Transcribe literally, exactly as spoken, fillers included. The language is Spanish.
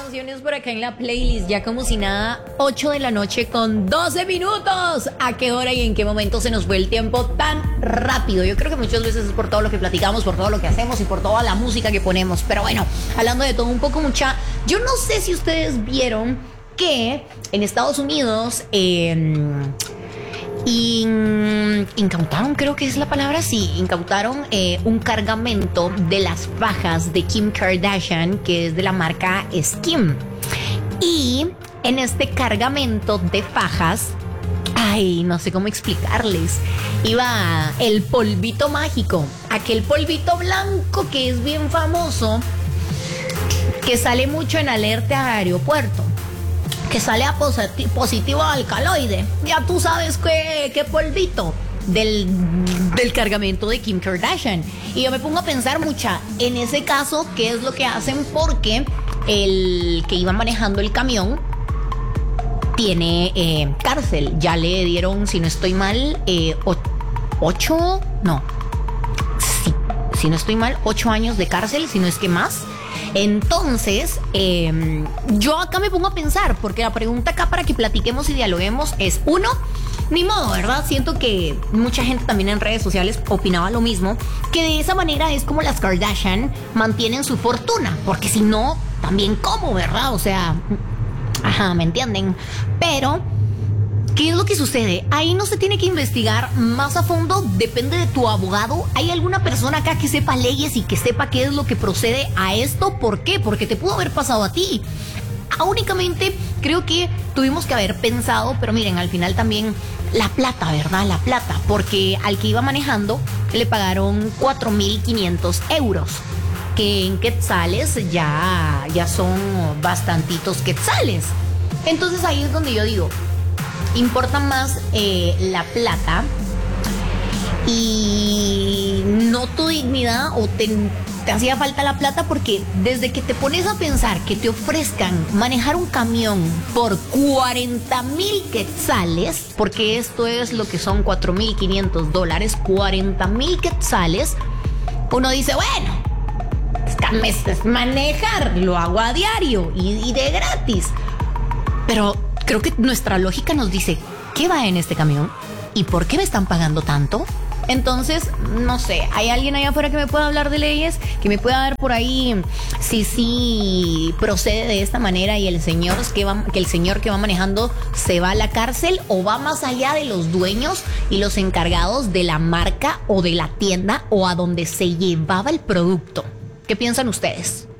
canciones por acá en la playlist, ya como si nada, ocho de la noche con doce minutos. ¿A qué hora y en qué momento se nos fue el tiempo tan rápido? Yo creo que muchas veces es por todo lo que platicamos, por todo lo que hacemos y por toda la música que ponemos. Pero bueno, hablando de todo un poco, mucha, yo no sé si ustedes vieron que en Estados Unidos eh, in, incautaron, creo que es la palabra, sí, incautaron eh, un cargamento de las fajas de Kim Kardashian, que es de la marca Skim. Y en este cargamento de fajas, ay, no sé cómo explicarles, iba el polvito mágico, aquel polvito blanco que es bien famoso, que sale mucho en alerta a aeropuerto, que sale a posit- positivo alcaloide. Ya tú sabes qué, qué polvito del, del cargamento de Kim Kardashian. Y yo me pongo a pensar, mucha, en ese caso, ¿qué es lo que hacen? Porque el que iba manejando el camión tiene eh, cárcel. Ya le dieron, si no estoy mal, eh, o- ocho, no, sí, si no estoy mal, ocho años de cárcel, si no es que más. Entonces, eh, yo acá me pongo a pensar, porque la pregunta acá para que platiquemos y dialoguemos es, uno, ni modo, ¿verdad? Siento que mucha gente también en redes sociales opinaba lo mismo, que de esa manera es como las Kardashian mantienen su fortuna, porque si no, también cómo, ¿verdad? O sea, ajá, ¿me entienden? Pero ¿qué es lo que sucede? Ahí no se tiene que investigar más a fondo, depende de tu abogado. ¿Hay alguna persona acá que sepa leyes y que sepa qué es lo que procede a esto? ¿Por qué? Porque te pudo haber pasado a ti. Ah, únicamente creo que tuvimos que haber pensado, pero miren, al final también la plata, ¿verdad? La plata, porque al que iba manejando le pagaron cuatro mil quinientos euros, que en quetzales ya, ya son bastantitos quetzales. Entonces ahí es donde yo digo, importa más eh, la plata y no tu dignidad, o te, te hacía falta la plata, porque desde que te pones a pensar que te ofrezcan manejar un camión por cuarenta mil quetzales, porque esto es lo que son cuatro mil quinientos dólares, cuarenta mil quetzales, uno dice, bueno, es manejar, lo hago a diario y, y de gratis. Pero creo que nuestra lógica nos dice, ¿qué va en este camión? ¿Y por qué me están pagando tanto? Entonces, no sé, ¿hay alguien allá afuera que me pueda hablar de leyes? Que me pueda dar por ahí si sí procede de esta manera y el señor que, va, que el señor que va manejando se va a la cárcel, o va más allá de los dueños y los encargados de la marca o de la tienda o a donde se llevaba el producto. ¿Qué piensan ustedes?